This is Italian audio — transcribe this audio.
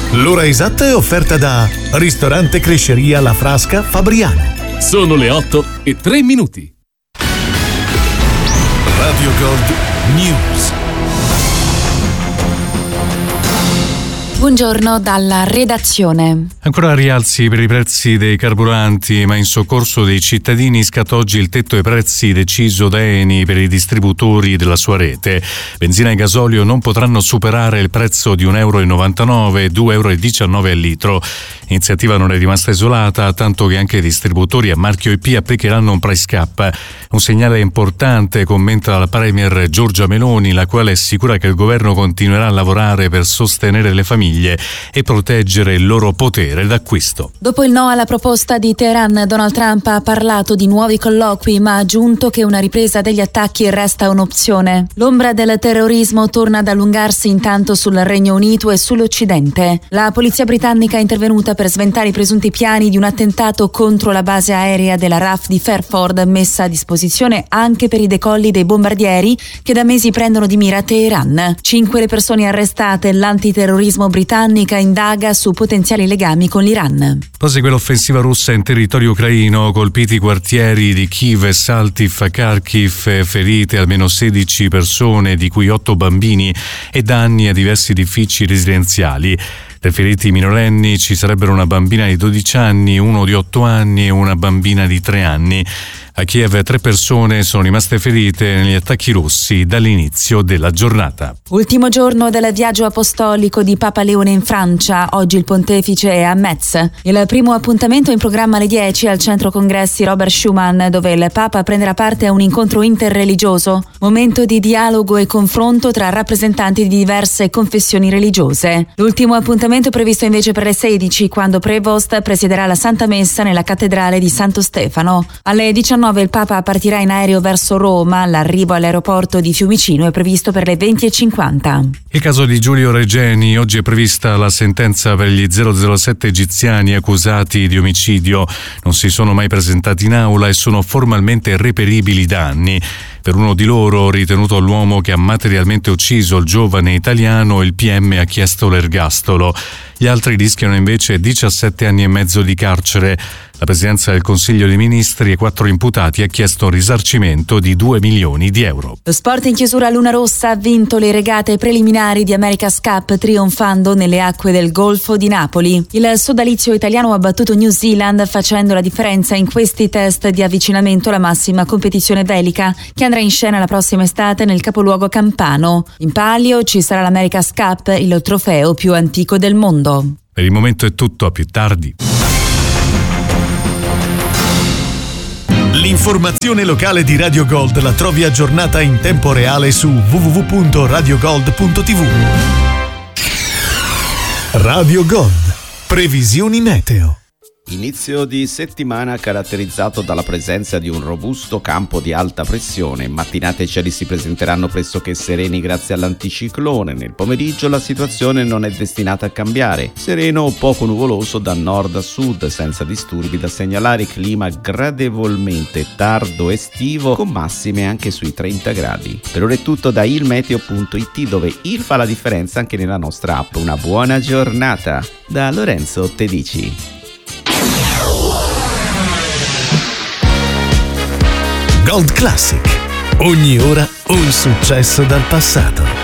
L'ora esatta è offerta da Ristorante Cresceria La Frasca Fabriano. Sono le 8:03. Radio Gold News. Buongiorno dalla redazione. Ancora rialzi per i prezzi dei carburanti, ma in soccorso dei cittadini scatta oggi il tetto ai prezzi deciso da Eni per i distributori della sua rete. Benzina e gasolio non potranno superare il prezzo di €1,99 e €2,19 al litro. L'iniziativa non è rimasta isolata, tanto che anche i distributori a marchio IP applicheranno un price cap. Un segnale importante, commenta la premier Giorgia Meloni, la quale assicura che il governo continuerà a lavorare per sostenere le famiglie e proteggere il loro potere d'acquisto. Dopo il no alla proposta di Teheran, Donald Trump ha parlato di nuovi colloqui, ma ha aggiunto che una ripresa degli attacchi resta un'opzione. L'ombra del terrorismo torna ad allungarsi intanto sul Regno Unito e sull'Occidente. La polizia britannica è intervenuta per sventare i presunti piani di un attentato contro la base aerea della RAF di Fairford, messa a disposizione anche per i decolli dei bombardieri che da mesi prendono di mira Teheran. 5 le persone arrestate, l'antiterrorismo britannica indaga su potenziali legami con l'Iran. Prosegue l'offensiva russa in territorio ucraino, colpiti i quartieri di Kiev e Saltiv a Kharkiv, ferite almeno 16 persone, di cui 8 bambini, e danni a diversi edifici residenziali. Tra i feriti minorenni ci sarebbero una bambina di 12 anni, uno di 8 anni e una bambina di 3 anni. A Kiev 3 persone sono rimaste ferite negli attacchi russi dall'inizio della giornata. Ultimo giorno del viaggio apostolico di Papa Leone in Francia. Oggi il pontefice è a Metz. Il primo appuntamento è in programma alle 10 al centro congressi Robert Schuman, dove il Papa prenderà parte a un incontro interreligioso, momento di dialogo e confronto tra rappresentanti di diverse confessioni religiose. L'ultimo appuntamento è previsto invece per le 16, quando Prevost presiederà la Santa Messa nella cattedrale di Santo Stefano. Alle 19 il Papa partirà in aereo verso Roma. L'arrivo all'aeroporto di Fiumicino è previsto per le 20:50. Il caso di Giulio Regeni. Oggi è prevista la sentenza per gli 007 egiziani accusati di omicidio. Non si sono mai presentati in aula e sono formalmente reperibili da anni. Per uno di loro, ritenuto l'uomo che ha materialmente ucciso il giovane italiano, il PM ha chiesto l'ergastolo. Gli altri rischiano invece 17 anni e mezzo di carcere. La Presidenza del Consiglio dei Ministri e 4 imputati ha chiesto un risarcimento di €2 milioni. Lo sport in chiusura. Luna Rossa ha vinto le regate preliminari di America's Cup, trionfando nelle acque del Golfo di Napoli. Il sodalizio italiano ha battuto New Zealand, facendo la differenza in questi test di avvicinamento alla massima competizione bellica, che andrà in scena la prossima estate nel capoluogo campano. In palio ci sarà l'America's Cup, il trofeo più antico del mondo. Per il momento è tutto, a più tardi. L'informazione locale di Radio Gold la trovi aggiornata in tempo reale su www.radiogold.tv. Radio Gold. Previsioni meteo. Inizio di settimana caratterizzato dalla presenza di un robusto campo di alta pressione. Mattinate e cieli si presenteranno pressoché sereni grazie all'anticiclone. Nel pomeriggio la situazione non è destinata a cambiare. Sereno o poco nuvoloso da nord a sud, senza disturbi da segnalare, clima gradevolmente tardo estivo con massime anche sui 30 gradi. Per ora è tutto da ilmeteo.it, dove il fa la differenza anche nella nostra app. Una buona giornata da Lorenzo Tedici. Gold Classic. Ogni ora un successo dal passato.